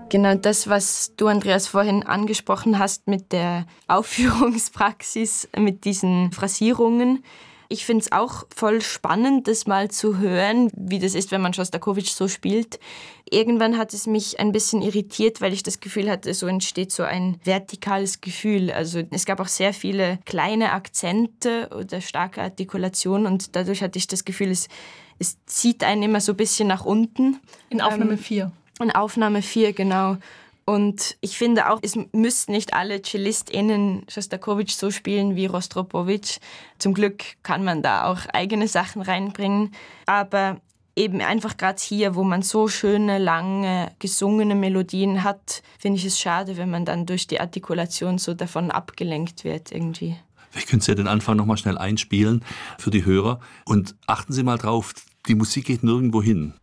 Genau das, was du, Andreas, vorhin angesprochen hast mit der Aufführungspraxis, mit diesen Phrasierungen. Ich finde es auch voll spannend, das mal zu hören, wie das ist, wenn man Schostakowitsch so spielt. Irgendwann hat es mich ein bisschen irritiert, weil ich das Gefühl hatte, so entsteht so ein vertikales Gefühl. Also es gab auch sehr viele kleine Akzente oder starke Artikulationen und dadurch hatte ich das Gefühl, es zieht einen immer so ein bisschen nach unten. In Aufnahme 4. In Aufnahme 4, genau. Und ich finde auch, es müssten nicht alle CellistInnen Schostakowitsch so spielen wie Rostropowitsch. Zum Glück kann man da auch eigene Sachen reinbringen. Aber eben einfach gerade hier, wo man so schöne, lange, gesungene Melodien hat, finde ich es schade, wenn man dann durch die Artikulation so davon abgelenkt wird irgendwie. Vielleicht können Sie ja den Anfang nochmal schnell einspielen für die Hörer. Und achten Sie mal drauf, die Musik geht nirgendwo hin.